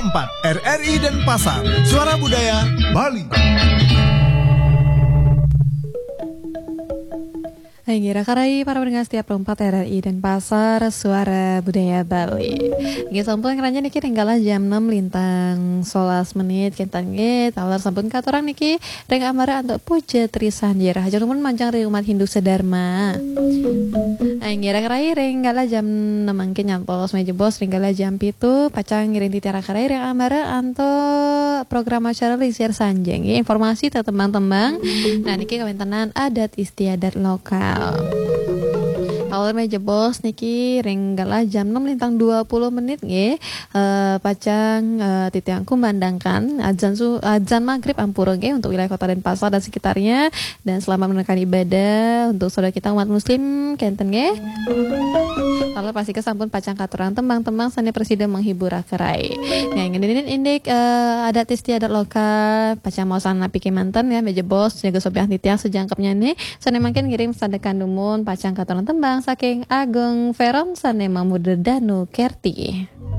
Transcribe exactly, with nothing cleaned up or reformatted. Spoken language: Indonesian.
empat R R I Denpasar, Suara Budaya Bali. Hai ngira karai para pendengar setiap empat R R I Denpasar, Suara Budaya Bali. Nggih sampun ngeranya niki tinggal jam enam lintang sebelas menit kentan nggih talar sampun katorang niki reng amara untuk puja trisanjir hajar numun manjang ri umat Hindu sedharma. Hai ngira karai reng gala jam enam mangke nyantos meja bos reng gala jam pitu pacang ngiring titiara karai reng amara anto program acara lisiar sanjeng nggih informasi tetembang-tembang. Nah niki kawentenan adat istiadat lokal. Awal meja bos niki renggala jam enam lintang dua puluh menit nggih uh, pacang uh, titiang kumandangkan azan su azan maghrib ampura nggih untuk wilayah Kota Denpasar dan sekitarnya, dan selamat menunaikan ibadah untuk saudara kita umat muslim kenten nggih. Lalu pasti kesampun pacang katuran tembang-tembang sani presiden menghibur akarai. Nah ingin indik uh, adat istiadat lokal pacang mau sana piki mantan ya meja bos jaga sobiah titiang sejangkapnya nih sani makin ngirim sadekan dumun pacang katuran tembang saking Ageng Veron sane Mamuda Danu Kerti.